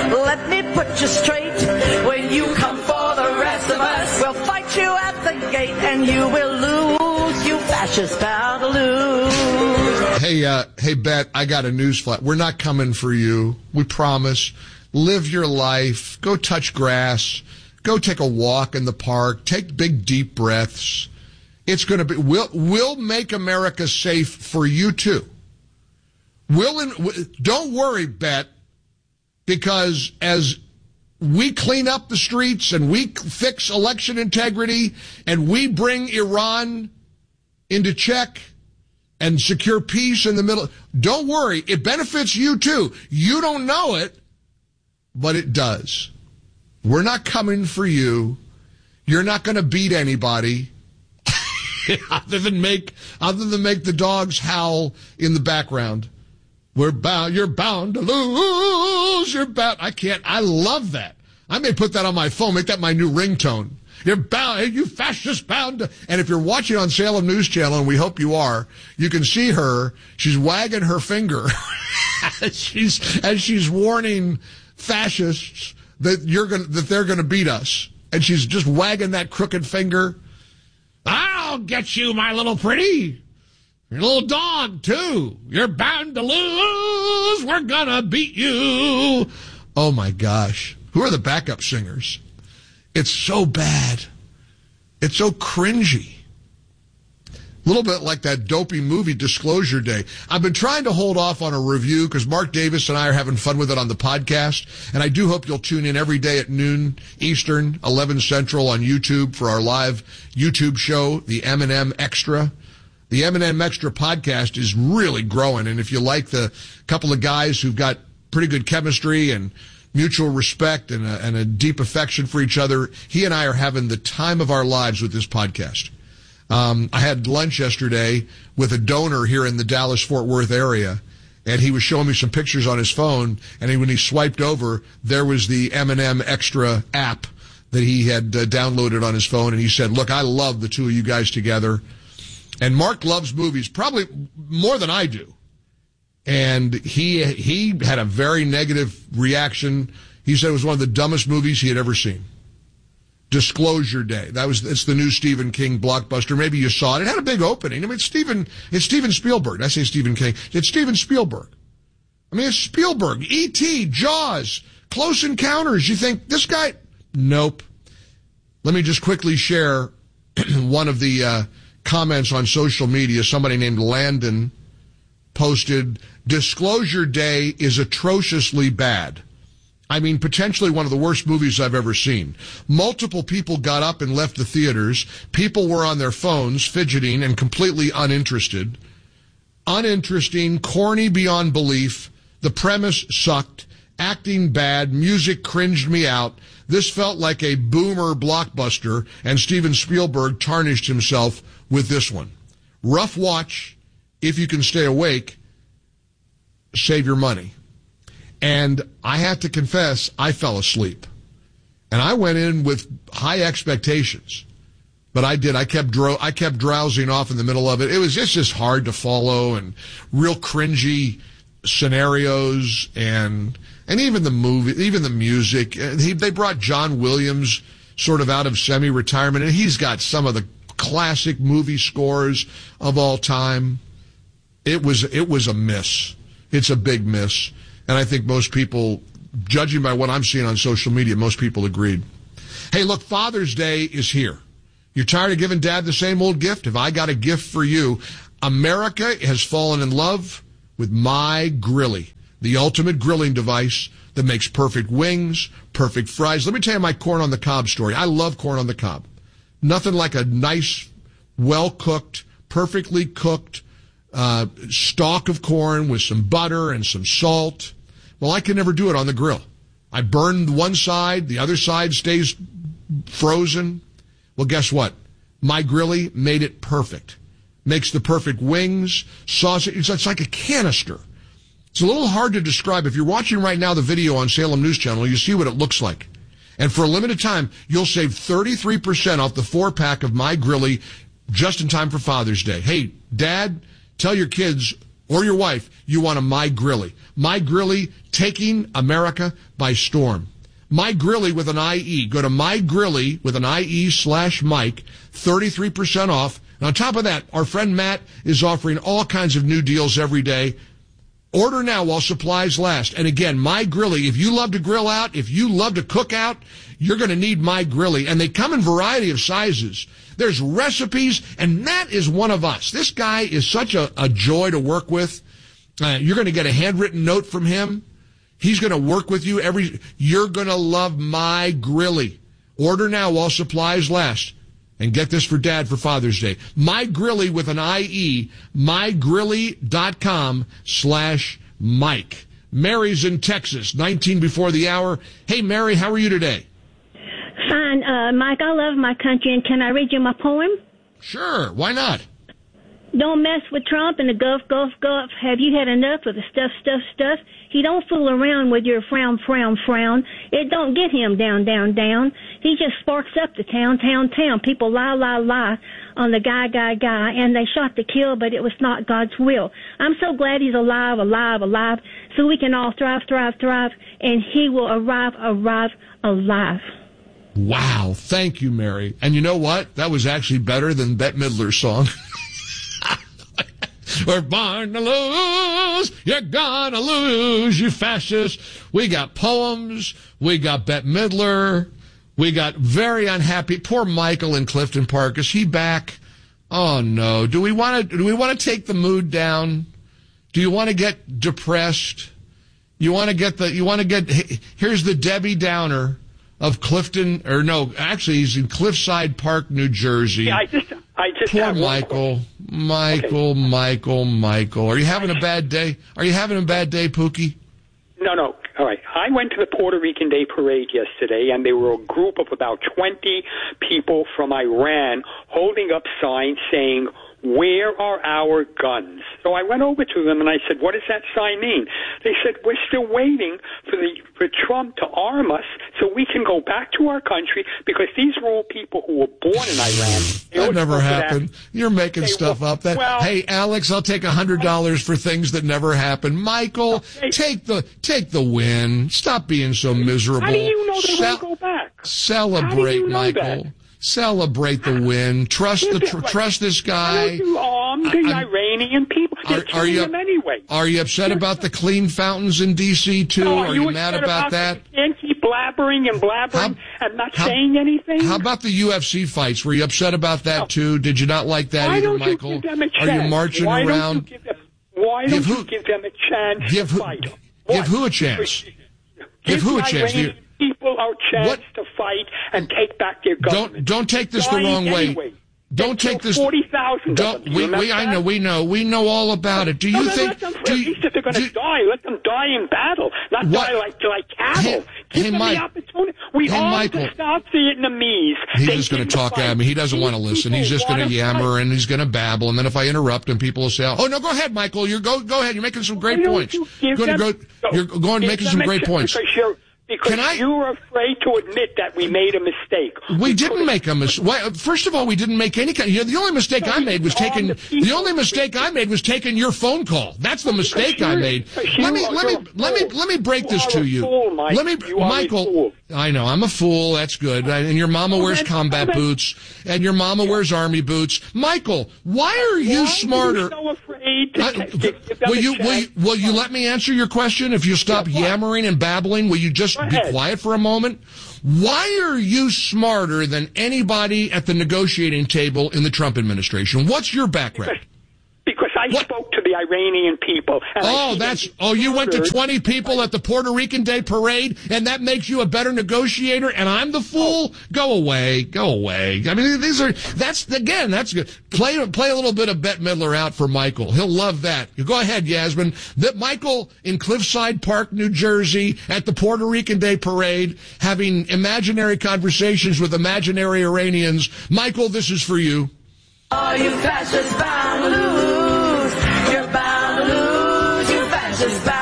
Let me put you straight. When you come for the rest of us, we'll fight you at the gate, and you will lose. You fascists bound to lose. Hey, Bet, I got a news flash. We're not coming for you. We promise. Live your life. Go touch grass. Go take a walk in the park. Take big, deep breaths. It's going to be, we'll make America safe for you too. Don't worry, Bet, because as we clean up the streets and we fix election integrity and we bring Iran into check and secure peace in the middle, don't worry, it benefits you too. You don't know it, but it does. We're not coming for you. You're not going to beat anybody. other than make the dogs howl in the background. You're bound to lose. I love that. I may put that on my phone, make that my new ringtone. You're bound, you fascist bound to. And if you're watching on Salem News Channel, and we hope you are, you can see her. She's wagging her finger as she's warning fascists that they're gonna beat us. And she's just wagging that crooked finger. I'll get you, my little pretty. Your little dog, too. You're bound to lose. We're gonna beat you. Oh, my gosh. Who are the backup singers? It's so bad. It's so cringy. A little bit like that dopey movie Disclosure Day. I've been trying to hold off on a review because Mark Davis and I are having fun with it on the podcast. And I do hope you'll tune in every day at noon Eastern, 11 Central on YouTube for our live YouTube show, the M&M Extra. The M&M Extra podcast is really growing. And if you like the couple of guys who've got pretty good chemistry and mutual respect and a deep affection for each other, he and I are having the time of our lives with this podcast. I had lunch yesterday with a donor here in the Dallas-Fort Worth area, and he was showing me some pictures on his phone, and when he swiped over, there was the M&M Extra app that he had downloaded on his phone, and he said, look, I love the two of you guys together. And Mark loves movies probably more than I do. And he had a very negative reaction. He said it was one of the dumbest movies he had ever seen. Disclosure Day. It's the new Stephen King blockbuster. Maybe you saw it. It had a big opening. I mean, it's Steven Spielberg. I say Stephen King. It's Steven Spielberg. I mean, it's Spielberg. E.T., Jaws, Close Encounters. You think, this guy? Nope. Let me just quickly share one of the comments on social media. Somebody named Landon posted, Disclosure Day is atrociously bad. I mean, potentially one of the worst movies I've ever seen. Multiple people got up and left the theaters. People were on their phones, fidgeting and completely uninterested. Uninteresting, corny beyond belief. The premise sucked. Acting bad. Music cringed me out. This felt like a boomer blockbuster, and Steven Spielberg tarnished himself with this one. Rough watch. If you can stay awake, save your money. And I have to confess, I fell asleep. And I went in with high expectations. But I did. I kept drowsing off in the middle of it. It's just hard to follow and real cringy scenarios and even the movie, even the music. They brought John Williams sort of out of semi-retirement, and he's got some of the classic movie scores of all time. It was a miss. It's a big miss. And I think most people, judging by what I'm seeing on social media, most people agreed. Hey, look, Father's Day is here. You're tired of giving Dad the same old gift? Have I got a gift for you? America has fallen in love with My Grilly, the ultimate grilling device that makes perfect wings, perfect fries. Let me tell you my corn on the cob story. I love corn on the cob. Nothing like a nice, well-cooked, perfectly cooked stalk of corn with some butter and some salt. Well, I can never do it on the grill. I burn one side, the other side stays frozen. Well, guess what? My Grilly made it perfect. Makes the perfect wings, sausage. It's like a canister. It's a little hard to describe. If you're watching right now the video on Salem News Channel, you see what it looks like. And for a limited time, you'll save 33% off the 4-pack of My Grilly just in time for Father's Day. Hey, Dad, tell your kids or your wife, you want a My Grilly. My Grilly, taking America by storm. My Grilly with an IE. Go to My Grilly with an IE/Mike, 33% off. And on top of that, our friend Matt is offering all kinds of new deals every day. Order now while supplies last. And again, My Grilly, if you love to grill out, if you love to cook out, you're going to need My Grilly. And they come in a variety of sizes. There's recipes, and Matt is one of us. This guy is such a joy to work with. You're going to get a handwritten note from him. He's going to work with you you're going to love My Grilly. Order now while supplies last. And get this for Dad for Father's Day. My Grilly with an IE, mygrilly.com/Mike. Mary's in Texas, 19 before the hour. Hey, Mary, how are you today? Fine. Mike, I love my country, and can I read you my poem? Sure, why not? Don't mess with Trump and the Gulf. Have you had enough of the stuff? He don't fool around with your frown. It don't get him down. He just sparks up the town. People lie on the guy, and they shot to kill, but it was not God's will. I'm so glad he's alive, so we can all thrive, and he will arrive alive. Wow, thank you, Mary. And you know what? That was actually better than Bette Midler's song. We're born to lose. You're gonna lose, you fascist. We got poems. We got Bette Midler. We got very unhappy. Poor Michael in Clifton Park. Is he back? Oh no. Do we want to take the mood down? Do you want to get depressed? Here's the Debbie Downer of Clifton, or no, actually he's in Cliffside Park, New Jersey. Yeah, I just poor Michael. Michael. Are you having a bad day? Pookie? No. All right. I went to the Puerto Rican Day Parade yesterday, and there were a group of about 20 people from Iran holding up signs saying, "Where are our guns?" So I went over to them and I said, "What does that sign mean?" They said, "We're still waiting for Trump to arm us so we can go back to our country, because these are all people who were born in Iran." That never happened. You're making stuff up. Hey, Alex, I'll take $100 for things that never happened. Michael, take the win. Stop being so miserable. How do you know they won't go back? Celebrate, Michael. That? Celebrate the win. Trust this guy. Why don't you arm the Iranian people? Are you anyway? Are you upset about the clean fountains in D.C. too? No, are you mad about that? You can't keep blabbering and not saying anything. How about the UFC fights? Were you upset about that too? Did you not like that either, Michael? You give them a chance? Are you marching around? Why don't you give them a chance to fight? Give who a chance? Give who a chance? People are chance to fight and take back their government. Don't take this the wrong way. Don't take this. 40,000. We know all about it. Do you think? At least if they're going to die, let them die in battle, not die like cattle. Give them the opportunity. We all have to stop Vietnamese. He's just going to talk at me. He doesn't want to listen. He's just going to yammer and he's going to babble. And then if I interrupt him, people will say, "Oh no, go ahead, Michael. Go ahead. You're making some great points. You're going making some great points." Because you were afraid to admit that we made a mistake. We didn't make a mistake. Well, first of all, we didn't make any kind. The only mistake I made was taking. The only mistake I made was taking your phone call. That's the mistake I made. Let me break this to you. Michael. I know I'm a fool. That's good. And your mama wears combat boots, and your mama wears army boots. Michael, why are you smarter? So afraid to will you let me answer your question? If you stop yammering and babbling, will you just be quiet for a moment? Why are you smarter than anybody at the negotiating table in the Trump administration? What's your background? Because I spoke to the Iranian people. You went to 20 people at the Puerto Rican Day Parade, and that makes you a better negotiator, and I'm the fool? Go away. I mean, that's good. Play a little bit of Bette Midler out for Michael. He'll love that. Go ahead, Yasmin. That Michael in Cliffside Park, New Jersey, at the Puerto Rican Day Parade, having imaginary conversations with imaginary Iranians. Michael, this is for you. Oh, you fascists bound to lose. You're bound to lose. You fascists bound